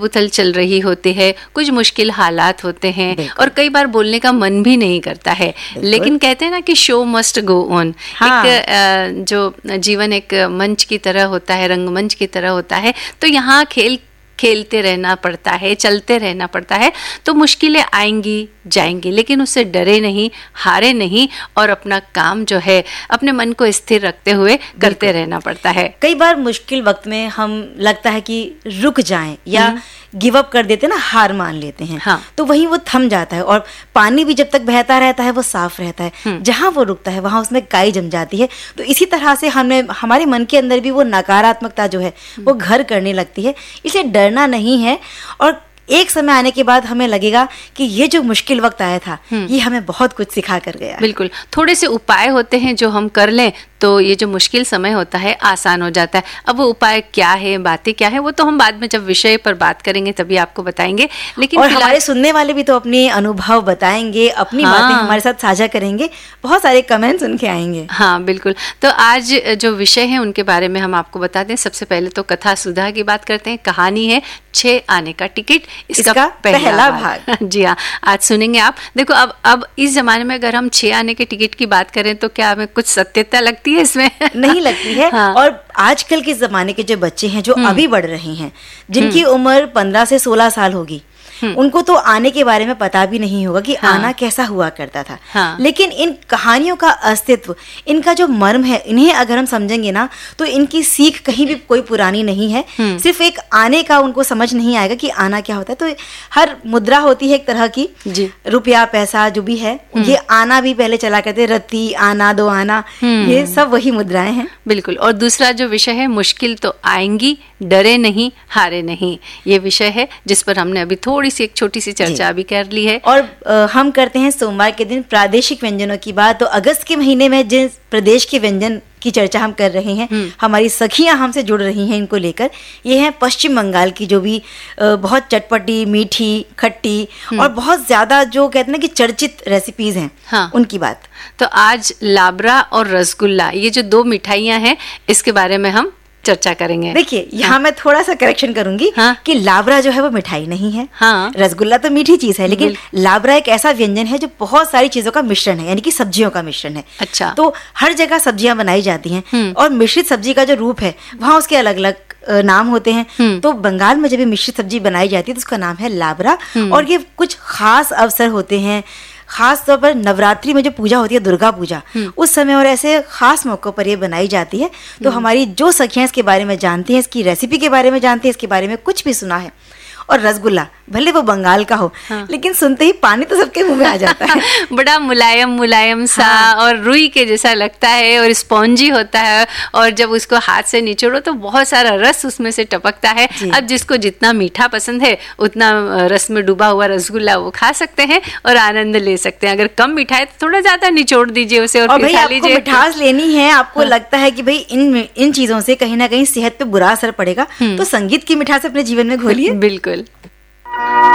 उथल चल रही होती है, कुछ मुश्किल हालात होते हैं और कई बार बोलने का मन भी नहीं करता है, लेकिन कहते हैं ना कि शो मस्ट गो ऑन। हाँ। एक जो जीवन एक मंच की तरह होता है, रंगमंच की तरह होता है, तो यहाँ खेलते रहना पड़ता है, चलते रहना पड़ता है। तो मुश्किलें आएंगी जाएंगी, लेकिन उससे डरे नहीं, हारे नहीं और अपना काम जो है अपने मन को स्थिर रखते हुए करते रहना पड़ता है। कई बार मुश्किल वक्त में हम लगता है कि रुक जाएं या गिव अप कर देते ना, हार मान लेते हैं। हाँ। तो वहीं वो थम जाता है और पानी भी जब तक बहता रहता है वो साफ रहता है, जहां वो रुकता है वहां उसमें काई जम जाती है। तो इसी तरह से हमारे मन के अंदर भी वो नकारात्मकता जो है वो घर करने लगती है। इसलिए डरना नहीं है और एक समय आने के बाद हमें लगेगा कि ये जो मुश्किल वक्त आया था ये हमें बहुत कुछ सिखा कर गया। बिल्कुल, थोड़े से उपाय होते हैं जो हम कर लें तो ये जो मुश्किल समय होता है आसान हो जाता है। अब वो उपाय क्या है, बातें क्या है, वो तो हम बाद में जब विषय पर बात करेंगे तभी आपको बताएंगे। लेकिन और हमारे सुनने वाले भी तो अपने अनुभव बताएंगे, अपनी बातें हमारे साथ साझा करेंगे, बहुत सारे कमेंट्स उनके आएंगे। हाँ बिल्कुल। तो आज जो विषय है उनके बारे में हम आपको बता दें। सबसे पहले तो कथा सुधा की बात करते हैं। कहानी है 6 आने का टिकट, इसका पहला भाग। जी हाँ, आज सुनेंगे आप। देखो अब इस जमाने में अगर हम 6 आने के टिकट की बात करें तो क्या हमें कुछ सत्यता लगती है इसमें? नहीं लगती है। हाँ। और आजकल के जमाने के जो बच्चे हैं जो अभी बढ़ रहे हैं, जिनकी उम्र 15 से 16 साल होगी, उनको तो आने के बारे में पता भी नहीं होगा कि आना कैसा हुआ करता था। हाँ। लेकिन इन कहानियों का अस्तित्व, इनका जो मर्म है, इन्हें अगर हम समझेंगे ना तो इनकी सीख कहीं भी कोई पुरानी नहीं है। सिर्फ एक आने का उनको समझ नहीं आएगा कि आना क्या होता है। तो हर मुद्रा होती है एक तरह की, रुपया पैसा जो भी है, ये आना भी पहले चला करते, रत्ती आना, दो आना, ये सब वही मुद्राएं हैं। बिल्कुल। और दूसरा जो विषय है, मुश्किल तो आएंगी, डरे नहीं, हारे नहीं, ये विषय है जिस पर हमने अभी थोड़ी सी एक छोटी सी चर्चा भी कर ली है। और हम करते हैं सोमवार के दिन प्रादेशिक व्यंजनों की बात। तो अगस्त के महीने में जिस प्रदेश के व्यंजन की चर्चा हम कर रहे हैं, हमारी सखियां हमसे जुड़ रही हैं इनको लेकर। ये है पश्चिम बंगाल की जो भी बहुत चटपटी, मीठी, खट्टी और बहुत ज्यादा जो कहते हैं ना कि चर्चित रेसिपीज हैं। हाँ। उनकी बात। तो आज लाबरा और रसगुल्ला, ये जो 2 मिठाइयां हैं, इसके बारे में हम चर्चा करेंगे। देखिए यहाँ मैं थोड़ा सा करेक्शन करूंगी कि लाबरा जो है वो मिठाई नहीं है। रसगुल्ला तो मीठी चीज है, लेकिन लाबरा एक ऐसा व्यंजन है जो बहुत सारी चीजों का मिश्रण है, यानी कि सब्जियों का मिश्रण है। अच्छा। तो हर जगह सब्जियां बनाई जाती हैं और मिश्रित सब्जी का जो रूप है वहाँ उसके अलग अलग नाम होते हैं। तो बंगाल में जब भी मिश्रित सब्जी बनाई जाती है तो उसका नाम है लाबरा। और ये कुछ खास अवसर होते हैं, खास तौर पर नवरात्रि में जो पूजा होती है, दुर्गा पूजा, उस समय और ऐसे खास मौकों पर ये बनाई जाती है। तो हमारी जो सखियां इसके बारे में जानती हैं, इसकी रेसिपी के बारे में जानती हैं, इसके बारे में कुछ भी सुना है। और रसगुल्ला भले वो बंगाल का हो, लेकिन सुनते ही पानी तो सबके मुंह में आ जाता है। बड़ा मुलायम मुलायम सा और रुई के जैसा लगता है और स्पॉन्जी होता है, और जब उसको हाथ से निचोड़ो तो बहुत सारा रस उसमें से टपकता है। अब जिसको जितना मीठा पसंद है उतना रस में डूबा हुआ रसगुल्ला वो खा सकते हैं और आनंद ले सकते हैं। अगर कम मीठा है तो थोड़ा ज्यादा निचोड़ दीजिए उसे और फिर खा लीजिए। मिठास लेनी है, आपको लगता है कि भाई इन चीजों से कहीं ना कहीं सेहत पे बुरा असर पड़ेगा, तो संगीत की मिठास अपने जीवन में घोलिए। बिल्कुल।